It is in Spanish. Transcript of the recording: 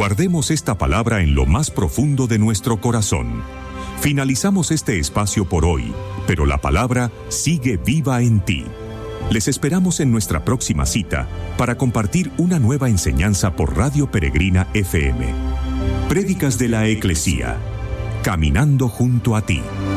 Guardemos esta palabra en lo más profundo de nuestro corazón. Finalizamos este espacio por hoy, pero la palabra sigue viva en ti. Les esperamos en nuestra próxima cita para compartir una nueva enseñanza por Radio Peregrina FM. Prédicas de la Eclesía. Caminando junto a ti.